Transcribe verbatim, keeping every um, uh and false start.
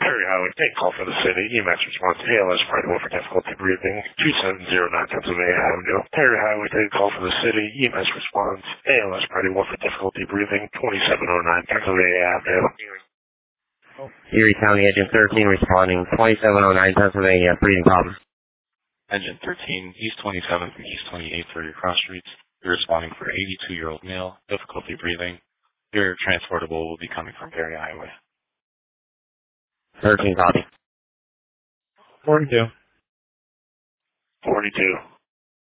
Perry Highway, take call for the city. E M S response, A L S Party one for difficulty breathing, two seven zero nine Pennsylvania Avenue. Perry Highway, take call for the city. E M S response, A L S Party one for difficulty breathing, twenty-seven oh nine Pennsylvania Avenue. Erie County Engine thirteen responding, twenty-seven oh nine Pennsylvania, breathing problem. Engine thirteen, East twenty-seventh and East twenty-eighth are your cross streets. You're responding for eighty-two-year-old male, difficulty breathing. Your transportable will be coming from Perry Highway. thirteen copy. forty-two. forty-two.